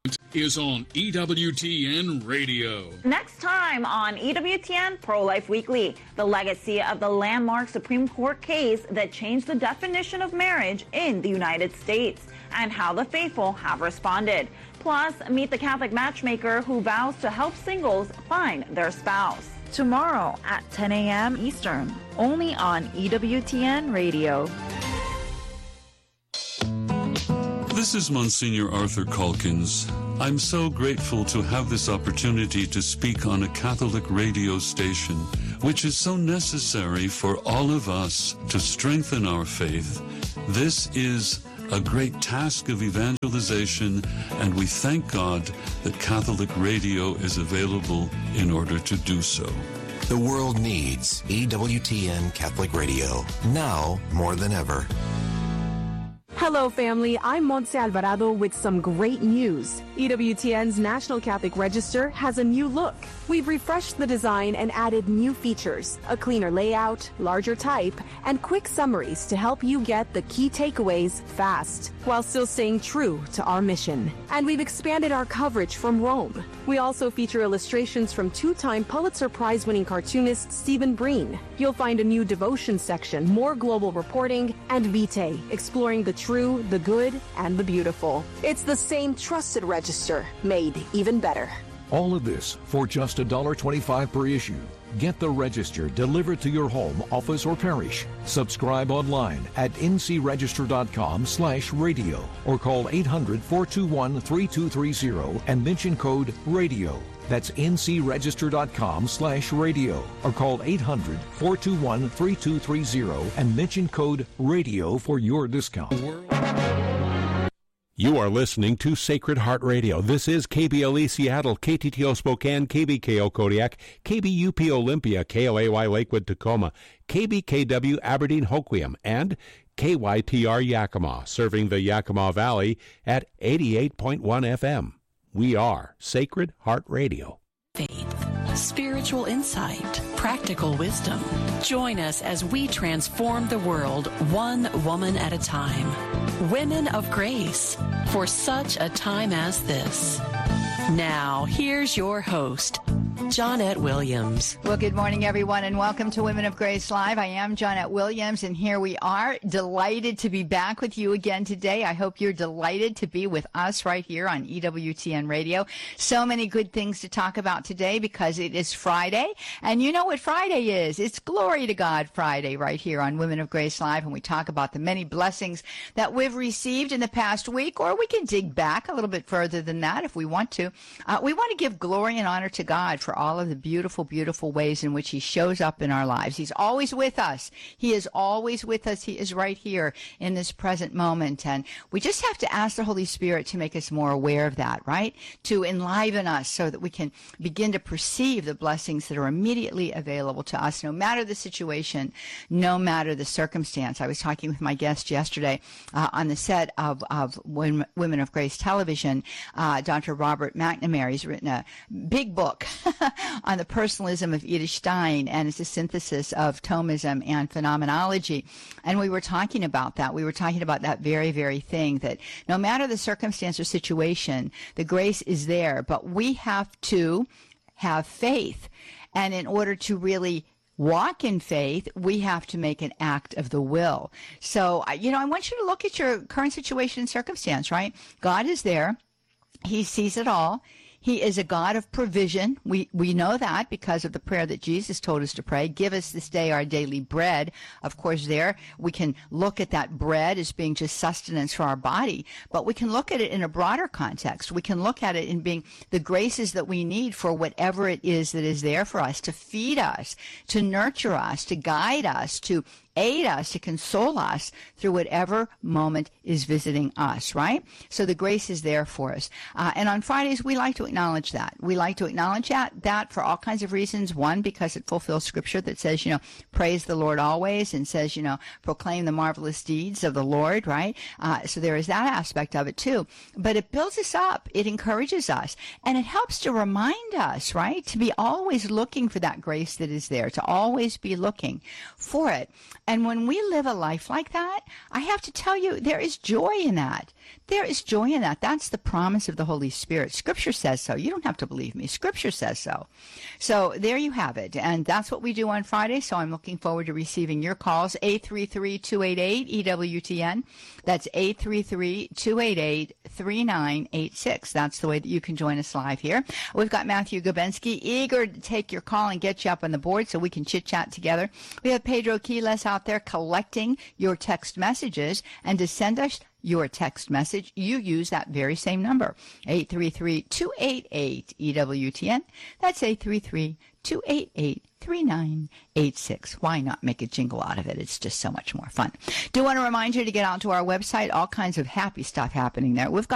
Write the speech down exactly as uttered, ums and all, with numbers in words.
is on E W T N Radio. Next time on E W T N Pro-Life Weekly, the legacy of the landmark Supreme Court case that changed the definition of marriage in the United States and how the faithful have responded. Plus, meet the Catholic matchmaker who vows to help singles find their spouse. Tomorrow at ten a.m. Eastern, only on E W T N Radio. This is Monsignor Arthur Calkins. I'm so grateful to have this opportunity to speak on a Catholic radio station, which is so necessary for all of us to strengthen our faith. This is a great task of evangelization, and we thank God that Catholic radio is available in order to do so. The world needs E W T N Catholic Radio, now more than ever. Hello, family. I'm Montse Alvarado with some great news. E W T N's National Catholic Register has a new look. We've refreshed the design and added new features, a cleaner layout, larger type, and quick summaries to help you get the key takeaways fast, while still staying true to our mission. And we've expanded our coverage from Rome. We also feature illustrations from two-time Pulitzer Prize-winning cartoonist Stephen Breen. You'll find a new devotion section, more global reporting, and Vitae, exploring the true, the good, and the beautiful. It's the same trusted register, made even better. All of this for just one dollar twenty-five per issue. Get the Register delivered to your home, office, or parish. Subscribe online at ncregister.com slash radio or call eight hundred, four two one, three two three zero and mention code RADIO. That's ncregister.com slash radio or call eight hundred, four two one, three two three zero and mention code RADIO for your discount. You are listening to Sacred Heart Radio. This is K B L E Seattle, K T T O Spokane, K B K O Kodiak, K B U P Olympia, K L A Y Lakewood Tacoma, K B K W Aberdeen Hoquiam, and K Y T R Yakima, serving the Yakima Valley at eighty-eight point one F M. We are Sacred Heart Radio. Faith, spiritual insight, practical wisdom. Join us as we transform the world one woman at a time. Women of Grace, for such a time as this. Now, here's your host, Johnette Williams. Well, good morning, everyone, and welcome to Women of Grace Live. I am Johnette Williams, and here we are, delighted to be back with you again today. I hope you're delighted to be with us right here on E W T N Radio. So many good things to talk about today because it is Friday, and you know what Friday is. It's Glory to God Friday right here on Women of Grace Live, and we talk about the many blessings that we've received in the past week, or we can dig back a little bit further than that if we want to. Uh, we want to give glory and honor to God for all of the beautiful, beautiful ways in which He shows up in our lives. He's always with us. He is always with us. He is right here in this present moment. And we just have to ask the Holy Spirit to make us more aware of that, right? To enliven us so that we can begin to perceive the blessings that are immediately available to us, no matter the situation, no matter the circumstance. I was talking with my guest yesterday uh, on the set of, of Women of Grace Television, uh, Doctor Robert McNamara. He's written a big book on the personalism of Edith Stein, and it's a synthesis of Thomism and phenomenology. And we were talking about that. We were talking about that very, very thing, that no matter the circumstance or situation, the grace is there, but we have to have faith. And in order to really walk in faith, we have to make an act of the will. So, you know, I want you to look at your current situation and circumstance, right? God is there. He sees it all. He is a God of provision. We we know that because of the prayer that Jesus told us to pray. Give us this day our daily bread. Of course, there we can look at that bread as being just sustenance for our body, but we can look at it in a broader context. We can look at it in being the graces that we need for whatever it is that is there for us, to feed us, to nurture us, to guide us, to aid us, to console us through whatever moment is visiting us, right? So the grace is there for us. Uh, and on Fridays, we like to acknowledge that. We like to acknowledge that, that for all kinds of reasons. One, because it fulfills Scripture that says, you know, praise the Lord always, and says, you know, proclaim the marvelous deeds of the Lord, right? Uh, so there is that aspect of it too. But it builds us up. It encourages us. And it helps to remind us, right, to be always looking for that grace that is there, to always be looking for it. And when we live a life like that, I have to tell you, there is joy in that. There is joy in that. That's the promise of the Holy Spirit. Scripture says so. You don't have to believe me. Scripture says so. So there you have it. And that's what we do on Friday. So I'm looking forward to receiving your calls. eight three three, two eight eight, E W T N. That's eight three three, two eight eight, three nine eight six. That's the way that you can join us live here. We've got Matthew Gabensky eager to take your call and get you up on the board so we can chit-chat together. We have Pedro Quiles out there collecting your text messages, and to send us your text message, you use that very same number, eight three three, two eight eight, E W T N. That's eight three three, two eight eight, three nine eight six. Why not make a jingle out of it? It's just so much more fun. Do want to remind you to get onto our website. All kinds of happy stuff happening there. We've got